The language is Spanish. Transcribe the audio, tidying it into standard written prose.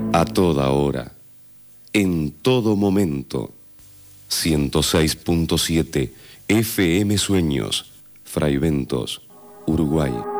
A toda hora, en todo momento. 106.7 FM Sueños, Fraiventos, Uruguay.